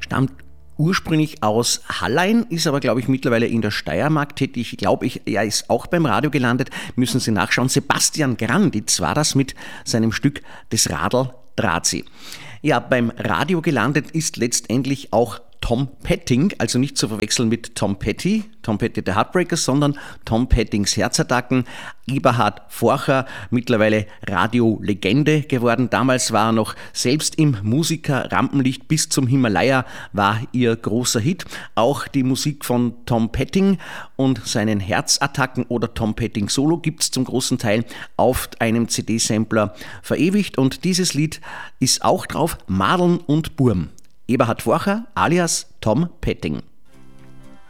stammt ursprünglich aus Hallein, ist aber, glaube ich, mittlerweile in der Steiermark tätig. Ich glaube, er ist auch beim Radio gelandet. Müssen Sie nachschauen. Sebastian Granditz war das mit seinem Stück Das Radl draht sie. Ja, beim Radio gelandet ist letztendlich auch Tom Petting, also nicht zu verwechseln mit Tom Petty the Heartbreakers, sondern Tom Pettings Herzattacken. Eberhard Forcher, mittlerweile Radiolegende geworden. Damals war er noch selbst im Musiker-Rampenlicht. Bis zum Himalaya war ihr großer Hit. Auch die Musik von Tom Petting und seinen Herzattacken oder Tom Petting Solo gibt es zum großen Teil auf einem CD-Sampler verewigt. Und dieses Lied ist auch drauf, Madeln und Burm. Eberhard Forcher alias Tom Petting.